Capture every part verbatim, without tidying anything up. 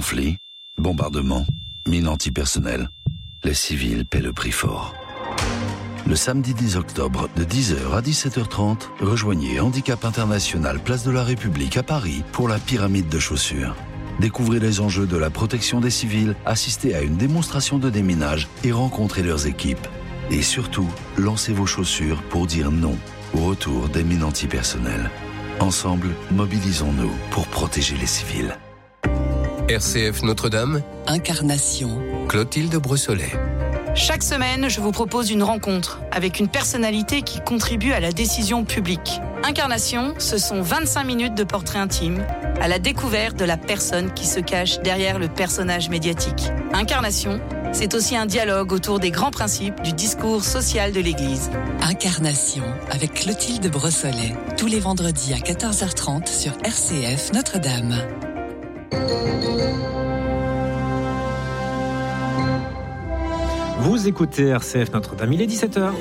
Conflits, bombardements, mines antipersonnelles. Les civils paient le prix fort. Le samedi dix octobre, de dix heures à dix-sept heures trente, rejoignez Handicap International Place de la République à Paris pour la pyramide de chaussures. Découvrez les enjeux de la protection des civils, assistez à une démonstration de déminage et rencontrez leurs équipes. Et surtout, lancez vos chaussures pour dire non au retour des mines antipersonnelles. Ensemble, mobilisons-nous pour protéger les civils. R C F Notre-Dame, Incarnation, Clotilde Brossolet. Chaque semaine, je vous propose une rencontre avec une personnalité qui contribue à la décision publique. Incarnation, ce sont vingt-cinq minutes de portrait intime à la découverte de la personne qui se cache derrière le personnage médiatique. Incarnation, c'est aussi un dialogue autour des grands principes du discours social de l'Église. Incarnation avec Clotilde Brossolet, tous les vendredis à quatorze heures trente sur R C F Notre-Dame. Vous écoutez R C F Notre-Dame, il est dix-sept heures.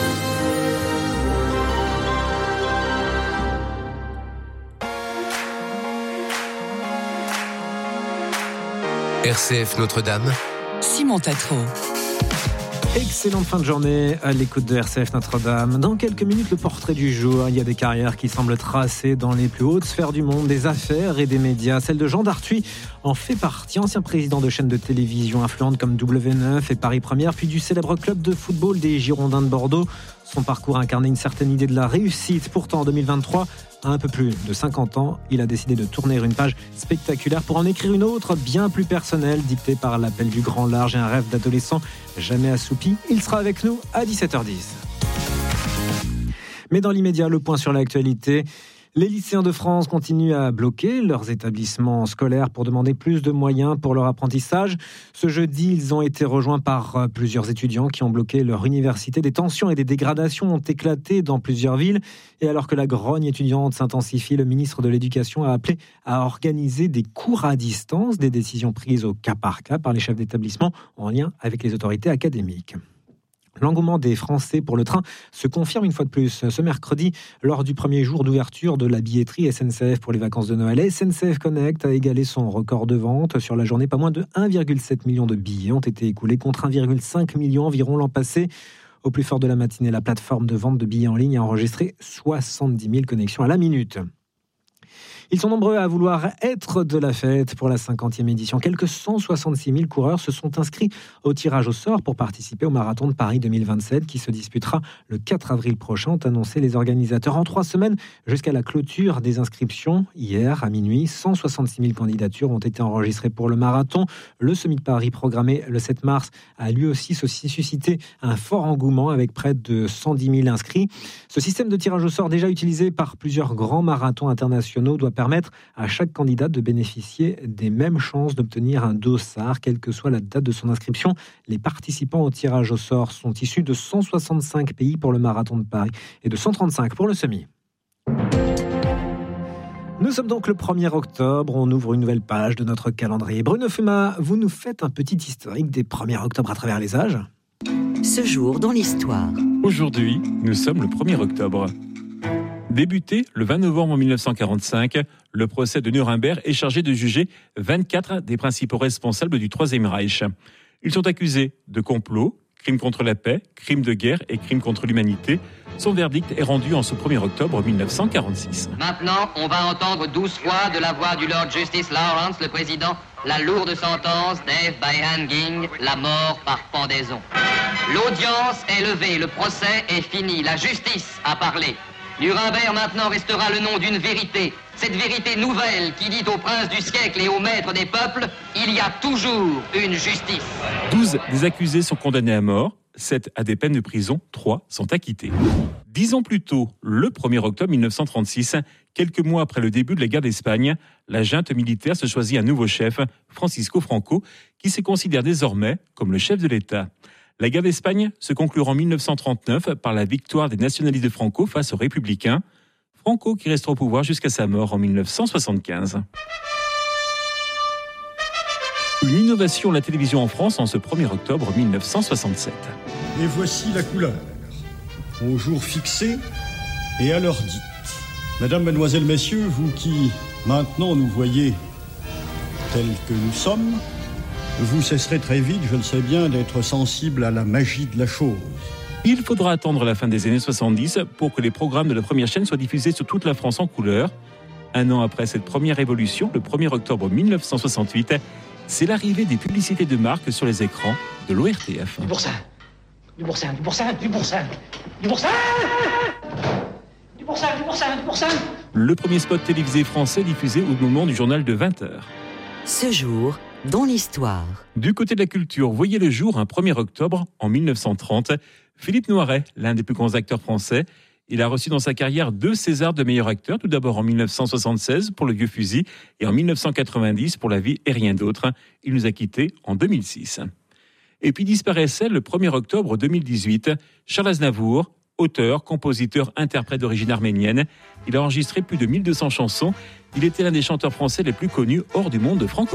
R C F Notre-Dame, Simon Tatro. Excellente fin de journée à l'écoute de R C F Notre-Dame. Dans quelques minutes, le portrait du jour. Il y a des carrières qui semblent tracées dans les plus hautes sphères du monde, des affaires et des médias. Celle de Jean Darthuis en fait partie, ancien président de chaînes de télévision influentes comme W neuf et Paris Première, puis du célèbre club de football des Girondins de Bordeaux. Son parcours incarnait une certaine idée de la réussite. Pourtant, en deux mille vingt-trois, à un peu plus de cinquante ans, il a décidé de tourner une page spectaculaire pour en écrire une autre, bien plus personnelle, dictée par l'appel du grand large et un rêve d'adolescent jamais assoupi. Il sera avec nous à dix-sept heures dix. Mais dans l'immédiat, le point sur l'actualité. Les lycéens de France continuent à bloquer leurs établissements scolaires pour demander plus de moyens pour leur apprentissage. Ce jeudi, ils ont été rejoints par plusieurs étudiants qui ont bloqué leur université. Des tensions et des dégradations ont éclaté dans plusieurs villes. Et alors que la grogne étudiante s'intensifie, le ministre de l'Éducation a appelé à organiser des cours à distance, des décisions prises au cas par cas par les chefs d'établissement en lien avec les autorités académiques. L'engouement des Français pour le train se confirme une fois de plus. Ce mercredi, lors du premier jour d'ouverture de la billetterie S N C F pour les vacances de Noël, S N C F Connect a égalé son record de vente. Sur la journée, pas moins de un virgule sept million de billets ont été écoulés contre un virgule cinq million environ l'an passé. Au plus fort de la matinée, la plateforme de vente de billets en ligne a enregistré soixante-dix mille connexions à la minute. Ils sont nombreux à vouloir être de la fête pour la cinquantième édition. Quelques cent soixante-six mille coureurs se sont inscrits au tirage au sort pour participer au Marathon de Paris deux mille vingt-sept qui se disputera le quatre avril prochain, ont annoncé les organisateurs. En trois semaines, jusqu'à la clôture des inscriptions, hier à minuit, cent soixante-six mille candidatures ont été enregistrées pour le marathon. Le Semi de Paris, programmé le sept mars, a lui aussi suscité un fort engouement avec près de cent dix mille inscrits. Ce système de tirage au sort, déjà utilisé par plusieurs grands marathons internationaux, doit permettre à chaque candidat de bénéficier des mêmes chances d'obtenir un dossard, quelle que soit la date de son inscription. Les participants au tirage au sort sont issus de cent soixante-cinq pays pour le Marathon de Paris et de cent trente-cinq pour le Semi. Nous sommes donc le premier octobre, on ouvre une nouvelle page de notre calendrier. Bruno Fuma, vous nous faites un petit historique des premier octobre à travers les âges ? Ce jour dans l'histoire. Aujourd'hui, nous sommes le premier octobre. Débuté le vingt novembre mille neuf cent quarante-cinq, le procès de Nuremberg est chargé de juger vingt-quatre des principaux responsables du Troisième Reich. Ils sont accusés de complot, crimes contre la paix, crimes de guerre et crimes contre l'humanité. Son verdict est rendu en ce premier octobre mille neuf cent quarante-six. Maintenant, on va entendre douze fois de la voix du Lord Justice Lawrence, le président, la lourde sentence death by hanging, la mort par pendaison. L'audience est levée, le procès est fini, la justice a parlé. Nuremberg maintenant restera le nom d'une vérité. Cette vérité nouvelle qui dit aux princes du siècle et aux maîtres des peuples, il y a toujours une justice. douze des accusés sont condamnés à mort, sept à des peines de prison, trois sont acquittés. Dix ans plus tôt, le premier octobre mille neuf cent trente-six, quelques mois après le début de la guerre d'Espagne, la junte militaire se choisit un nouveau chef, Francisco Franco, qui se considère désormais comme le chef de l'État. La guerre d'Espagne se conclura en mille neuf cent trente-neuf par la victoire des nationalistes de Franco face aux républicains. Franco qui restera au pouvoir jusqu'à sa mort en mille neuf cent soixante-quinze. Une innovation de la télévision en France en ce premier octobre mille neuf cent soixante-sept. Et voici la couleur. Au jour fixé et à l'heure dite. Mesdames, Mesdemoiselles, Messieurs, vous qui maintenant nous voyez tels que nous sommes, vous cesserez très vite, je le sais bien, d'être sensible à la magie de la chose. Il faudra attendre la fin des années soixante-dix pour que les programmes de la première chaîne soient diffusés sur toute la France en couleur. Un an après cette première évolution, le premier octobre mille neuf cent soixante-huit, c'est l'arrivée des publicités de marque sur les écrans de l'O R T F. Du boursin, du boursin, du boursin, du boursin, du boursin, du boursin, du boursin, du boursin. Le premier spot télévisé français diffusé au moment du journal de vingt heures. Ce jour, dans l'histoire. Du côté de la culture, voyez le jour un premier octobre en mille neuf cent trente. Philippe Noiret, l'un des plus grands acteurs français, il a reçu dans sa carrière deux Césars de meilleur acteur, tout d'abord en mille neuf cent soixante-seize pour Le Vieux Fusil et en mille neuf cent quatre-vingt-dix pour La Vie et rien d'autre. Il nous a quittés en deux mille six. Et puis disparaissait le premier octobre deux mille dix-huit, Charles Aznavour, auteur, compositeur, interprète d'origine arménienne. Il a enregistré plus de mille deux cents chansons. Il était l'un des chanteurs français les plus connus hors du monde francophone.